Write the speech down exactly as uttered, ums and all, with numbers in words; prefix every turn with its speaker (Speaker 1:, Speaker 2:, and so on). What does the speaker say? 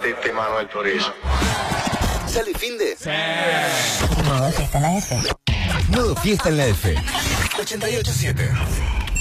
Speaker 1: Tete Manuel Turizo.
Speaker 2: ¿Sale fin de?
Speaker 3: Sí.
Speaker 4: Modo fiesta en la F.
Speaker 2: Modo fiesta en la F.
Speaker 1: ochenta y ocho siete.